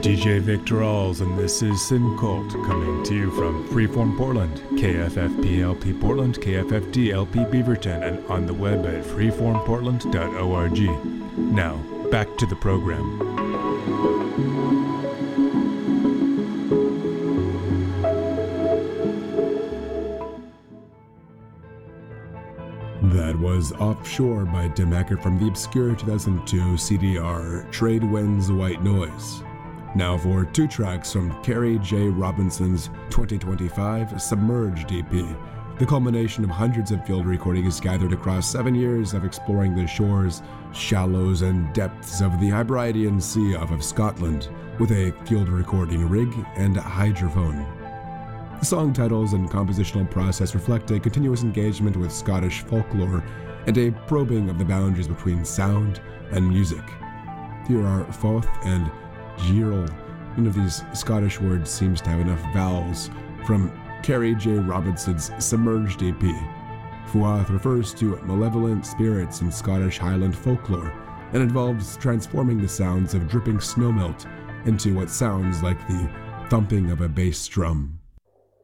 DJ Victor Alls, and this is Sin Cult coming to you from Freeform Portland, KFFPLP Portland, KFFDLP Beaverton, and on the web at freeformportland.org. Now, back to the program. That was Offshore by Tim Eckert from the obscure 2002 CDR Trade Winds White Noise. Now for two tracks from Carrie J. Robinson's 2025 Submerged EP, the culmination of hundreds of field recordings gathered across 7 years of exploring the shores, shallows, and depths of the Hebridean Sea off of Scotland with a field recording rig and hydrophone. The song titles and compositional process reflect a continuous engagement with Scottish folklore and a probing of the boundaries between sound and music. Here are Foth and Girl. None of these Scottish words seems to have enough vowels. From Carrie J. Robinson's Submerged EP. Fuath refers to malevolent spirits in Scottish Highland folklore and involves transforming the sounds of dripping snowmelt into what sounds like the thumping of a bass drum.